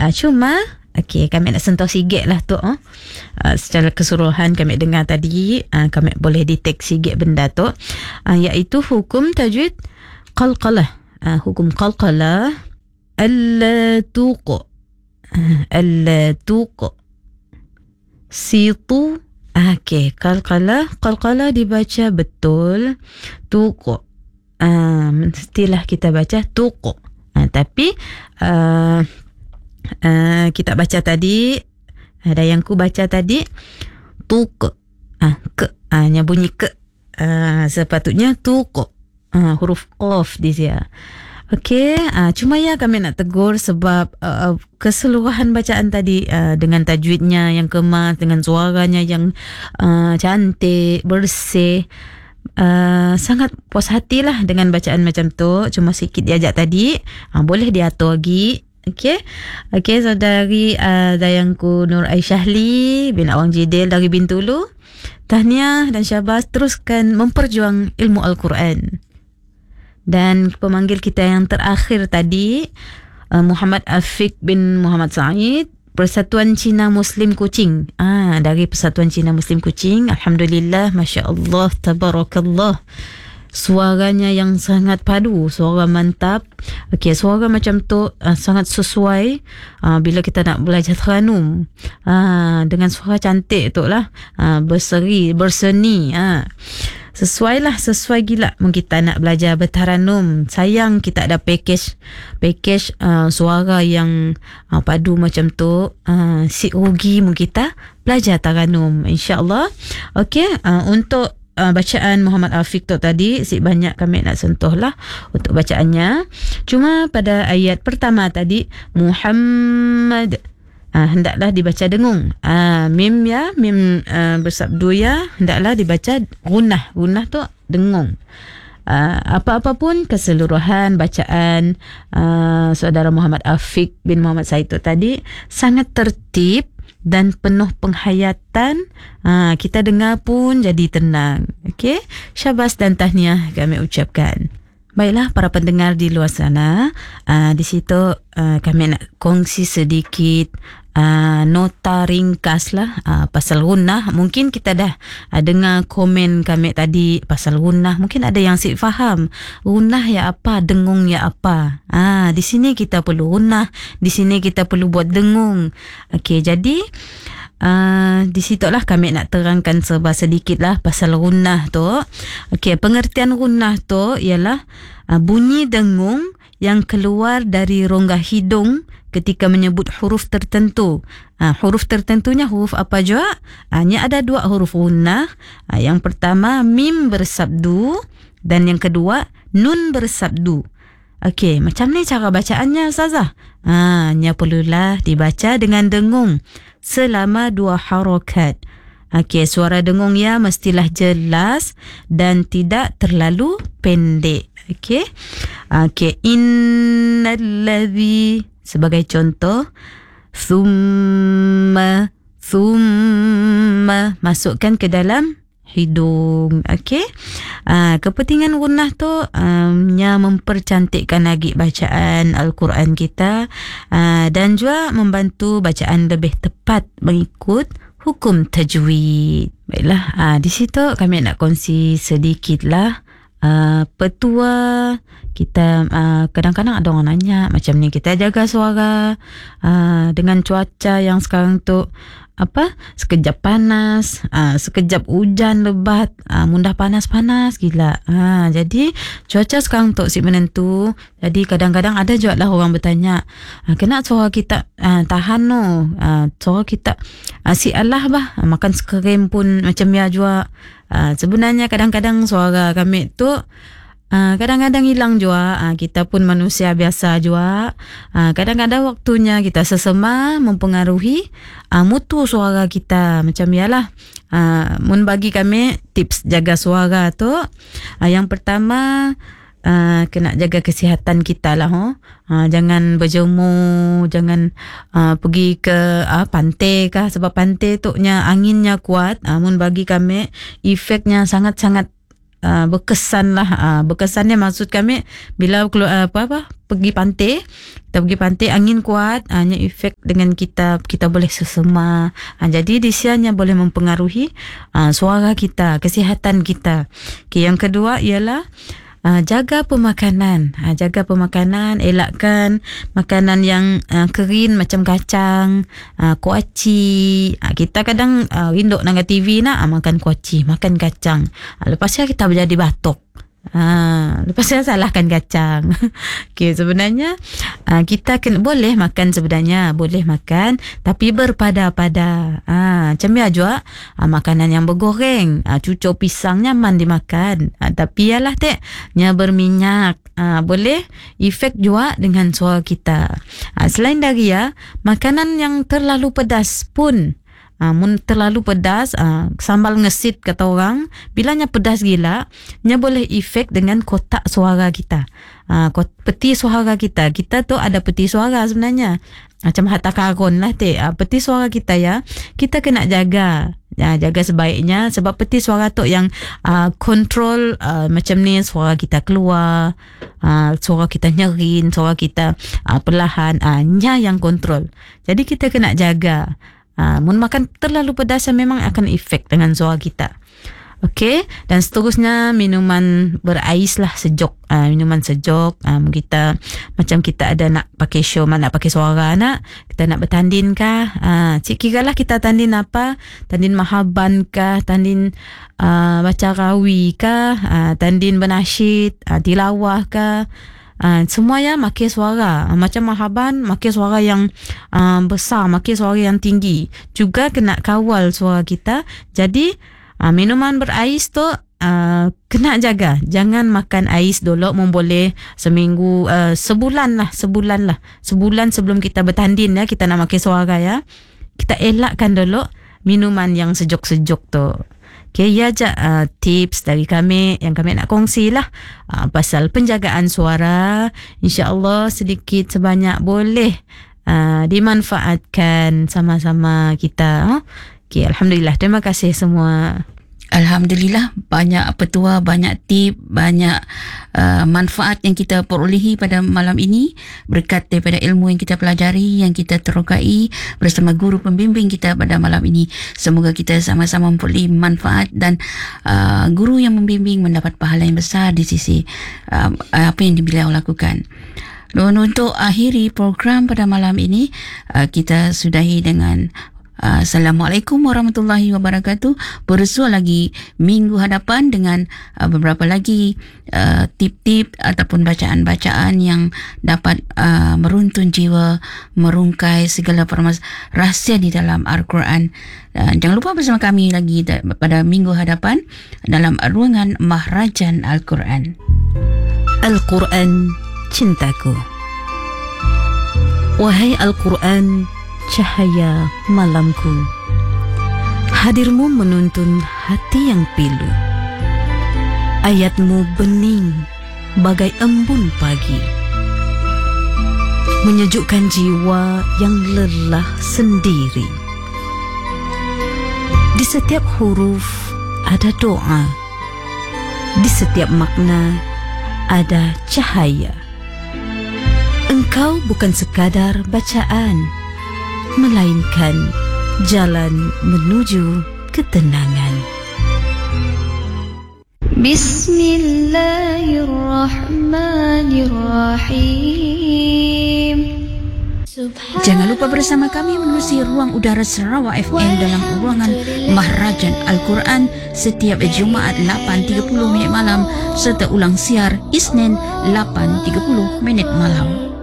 Cuma kami nak sentuh sikit lah tu. Secara keseluruhan kami dengar tadi, kami boleh detect sikit benda tu, iaitu hukum tajwid qalqalah. Hukum qalqalah, alla tuq, alla tuq, situ. Qalqalah dibaca betul, tuq mestilah kita baca tuq. Tapi kita baca tadi, ada yang ku baca tadi tuq, ke, nya bunyi ke, sepatutnya tuq, huruf qaf di sini. Okey, cuma ya kami nak tegur sebab keseluruhan bacaan tadi dengan tajwidnya yang kemas, dengan suaranya yang cantik, bersih, sangat puas hatilah dengan bacaan macam tu. Cuma sikit diajak tadi, boleh diatur lagi. Okey, saudari dayangku Nur Aisyahli bin Awang Jidil dari Bintulu, tahniah dan syabas, teruskan memperjuang ilmu Al-Quran. Dan pemanggil kita yang terakhir tadi, Muhammad Afiq bin Muhammad Said, Persatuan Cina Muslim Kuching. Dari Persatuan Cina Muslim Kuching. Alhamdulillah, Masya Allah, Tabarakallah. Suaranya yang sangat padu, suara mantap. Okey, suara macam tu sangat sesuai bila kita nak belajar Taranum. Dengan suara cantik tu lah, berseni. Sesuai gila kita nak belajar bertaranum. Sayang kita ada package suara yang padu macam tu. Si rugi kita belajar taranum, insya-Allah. Okey, untuk bacaan Muhammad Afiq tu tadi, banyak kami nak sentuh lah untuk bacaannya. Cuma pada ayat pertama tadi, Muhammad, hendaklah dibaca dengung. Mim bersabdu ya, hendaklah dibaca gunnah. Gunnah tu dengung. Apa-apa pun keseluruhan bacaan saudara Muhammad Afiq bin Muhammad Said tu tadi sangat tertib dan penuh penghayatan. Kita dengar pun jadi tenang. Okey, syabas dan tahniah kami ucapkan. Baiklah para pendengar di luar sana, di situ kami nak kongsi sedikit nota ringkas lah pasal gunnah. Mungkin kita dah dengar komen kami tadi pasal gunnah. Mungkin ada yang faham gunnah ya apa, dengung ya apa. Di sini kita perlu gunnah, di sini kita perlu buat dengung. Okey, jadi di situlah kami nak terangkan serba sedikit lah pasal gunnah tu. Okey, pengertian gunnah tu ialah bunyi dengung yang keluar dari rongga hidung ketika menyebut huruf tertentu. Huruf tertentunya huruf apa jua? Ada dua huruf gunnah. Yang pertama mim bersabdu dan yang kedua nun bersabdu. Okey, macam ni cara bacaannya Ustazah. Nya perlulah dibaca dengan dengung selama 2 harakat. Okey, suara dengung ya mestilah jelas dan tidak terlalu pendek. Okey. Innalladzi, sebagai contoh, thumma masukkan ke dalam hidung. Okey. Kepentingan gunnah tu nya mempercantikkan lagi bacaan Al-Quran kita, dan juga membantu bacaan lebih tepat mengikut hukum tajwid. Baiklah, di situ kami nak kongsi sedikit lah. Petua kita, kadang-kadang ada orang nanya macam ni, kita jaga suara dengan cuaca yang sekarang tu sekejap panas, sekejap hujan lebat, mudah panas gila. Jadi cuaca sekarang tu si menentu. Jadi kadang-kadang ada juga lah orang bertanya, kenapa suara kita tahan no, suara kita si Allah bah, makan sekerim pun macam ya juga. Sebenarnya kadang-kadang suara kami tu kadang-kadang hilang juga. Kita pun manusia biasa juga. Kadang-kadang waktunya kita sesema mempengaruhi mutu suara kita. Macam yalah, mun bagi kami tips jaga suara tu, yang pertama kena jaga kesihatan kita lah. Jangan berjemur, jangan pergi ke pantai kah, sebab pantai tu nya anginnya kuat. Mun bagi kami efeknya sangat-sangat berkesan lah. Berkesannya maksud kami bila keluar pergi pantai, kita pergi pantai, angin kuat, hanya efek dengan kita boleh sesema. Jadi disianya boleh mempengaruhi suara kita, kesihatan kita. Yang kedua ialah jaga pemakanan. Jaga pemakanan, elakkan makanan yang kering macam kacang, kuaci. Kita kadang rinduk dengan TV nak makan kuaci, makan kacang. Lepas tu kita jadi batuk. Lepas saya salahkan kacang. Okay, sebenarnya kita boleh makan, tapi berpada-pada. Macam ya juga makanan yang bergoreng, cucuk pisang nyaman dimakan, tapi yalah nya berminyak, boleh efek juga dengan suara kita. Selain dari makanan yang terlalu pedas pun, mun terlalu pedas, sambal ngesit kata orang, bilanya pedas gila, nya boleh efek dengan kotak suara kita, peti suara kita. Kita tu ada peti suara sebenarnya, macam harta karun lah peti suara kita kita kena jaga. Jaga sebaiknya, sebab peti suara tu yang kontrol macam ni suara kita keluar, suara kita nyerin, suara kita perlahan, nya yang kontrol. Jadi kita kena jaga. Mun makan terlalu pedas memang akan efek dengan suara kita. Okey, dan seterusnya minuman berais lah, sejuk. Minuman sejuk. Kita macam kita ada nak pakai show, nak pakai suara nak, kita nak bertanding kah? Cik kira lah kita tanding apa? Tanding mahaban kah? Tanding baca rawi kah? Tanding bernasyid, tilawah kah? Semua makai suara. Macam mahaban makai suara yang besar, makai suara yang tinggi. Juga kena kawal suara kita. Jadi minuman berais tu kena jaga. Jangan makan ais dulu, boleh seminggu, sebulan sebelum kita bertanding kita nak makai suara kita elakkan dulu minuman yang sejuk-sejuk tu. Okay, tips dari kami yang kami nak kongsi lah pasal penjagaan suara. InsyaAllah sedikit sebanyak boleh dimanfaatkan sama-sama kita. Okay, Alhamdulillah. Terima kasih semua. Alhamdulillah, banyak petua, banyak tip, banyak manfaat yang kita perolehi pada malam ini berkat daripada ilmu yang kita pelajari, yang kita terokai bersama guru pembimbing kita pada malam ini. Semoga kita sama-sama memperoleh manfaat dan guru yang membimbing mendapat pahala yang besar di sisi apa yang beliau lakukan. Dan untuk akhiri program pada malam ini, kita sudahi dengan Assalamualaikum warahmatullahi wabarakatuh. Bersua lagi minggu hadapan dengan beberapa lagi tip-tip ataupun bacaan-bacaan yang dapat meruntun jiwa, merungkai segala rahsia di dalam Al-Quran. Jangan lupa bersama kami lagi pada minggu hadapan dalam ruangan Mahrajan Al-Quran. Al-Quran cintaku. Wahai Al-Quran, cahaya malamku, hadirmu menuntun hati yang pilu. Ayatmu bening bagai embun pagi, menyejukkan jiwa yang lelah sendiri. Di setiap huruf ada doa, di setiap makna ada cahaya. Engkau bukan sekadar bacaan, melainkan jalan menuju ketenangan. Bismillahirrahmanirrahim. Jangan lupa bersama kami menerusi ruang udara Sarawak FM dalam ruangan Mahrajan Al-Quran setiap Jumaat 8.30 minit malam serta ulang siar Isnin 8.30 minit malam.